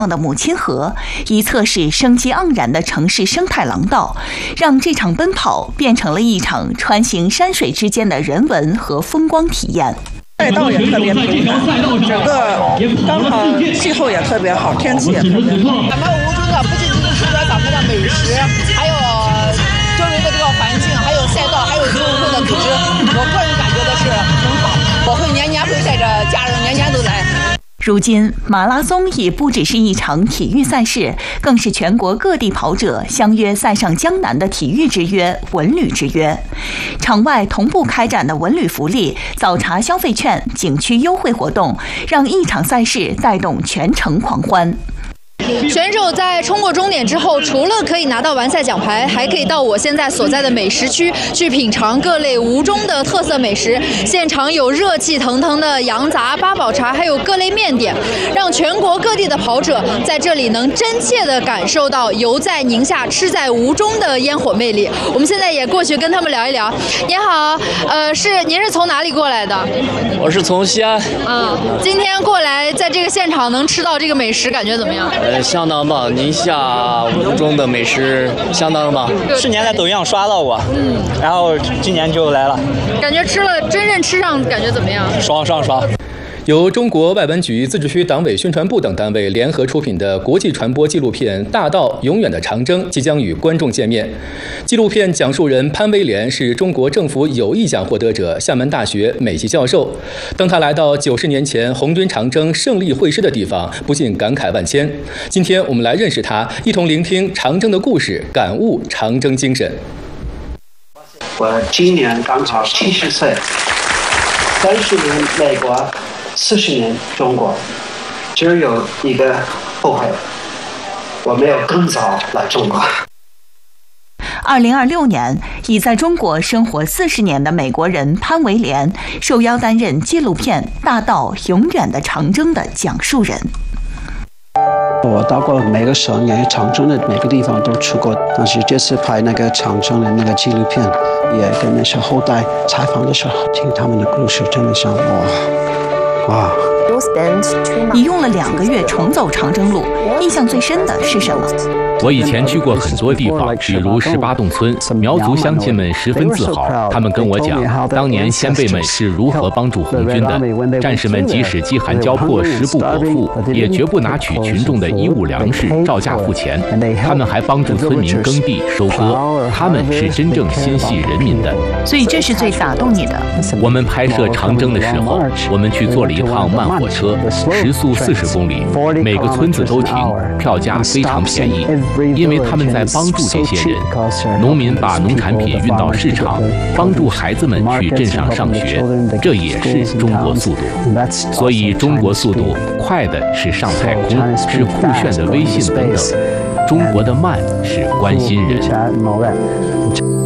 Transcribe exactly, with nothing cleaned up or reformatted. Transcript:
的母亲河，以测试生机盎然的城市生态廊道，让这场奔跑变成了一场穿行山水之间的人文和风光体验。 赛道也特别平坦，整个刚好气候也特别好，天气也特别好。 咱们吴中的不仅仅是除了咱们的美食，还有周围的这个环境，还有赛道，还有游泳会的组织，我个人感觉的是很好。我会年年会带着家人，年年都来。 如今，马拉松已不只是一场体育赛事，更是全国各地跑者相约赛上江南的体育之约、文旅之约。场外同步开展的文旅福利、早茶消费券、景区优惠活动，让一场赛事带动全城狂欢。 选手在冲过终点之后，除了可以拿到完赛奖牌，还可以到我现在所在的美食区去品尝各类吴中的特色美食。现场有热气腾腾的羊杂、八宝茶，还有各类面点，让全国各地的跑者在这里能真切地感受到游在宁夏、吃在吴中的烟火魅力。我们现在也过去跟他们聊一聊。您好，呃，是您是从哪里过来的？ 我是从西安。 嗯，今天过来在这个现场能吃到这个美食，感觉怎么样？ 呃，相当棒，宁夏吴中的美食相当棒。 去年在抖音上刷到过，嗯，然后今年就来了， 感觉吃了真正吃上感觉怎么样？ 爽爽爽！ 由中国外文局自治区党委宣传部等单位联合出品的国际传播纪录片《大道永远的长征》即将与观众见面。纪录片讲述人潘威廉是中国政府友谊奖获得者、厦门大学美籍教授。当他来到九十年前红军长征胜利会师的地方，不禁感慨万千。今天我们来认识他，一同聆听长征的故事，感悟长征精神。 我今年刚好七十岁，三十年美国，四十年中国，只有一个后悔，我没有更早来中国。 二零二六年，已在中国生活四十年的美国人潘维廉受邀担任纪录片《大道永远的长征》的讲述人。 我到过每个省，也长征的每个地方都去过，但是这次拍那个长征的那个纪录片，也跟那些后代采访的时候听他们的故事，真的想哇哇。 你用了两个月重走长征路，印象最深的是什么？ 我以前去过很多地方，比如十八洞村，苗族乡亲们十分自豪。他们跟我讲，当年先辈们是如何帮助红军的。战士们即使饥寒交迫、食不果腹，也绝不拿取群众的衣物粮食照价付钱。他们还帮助村民耕地、收割。他们是真正心系人民的。 所以这是最打动你的。 我们拍摄长征的时候，我们去坐了一趟慢火车，时速四十公里，每个村子都停，票价非常便宜，因为他们在帮助这些人。农民把农产品运到市场，帮助孩子们去镇上上学，这也是中国速度。所以中国速度快的是上太空，是酷炫的微信等等；中国的慢是关心人。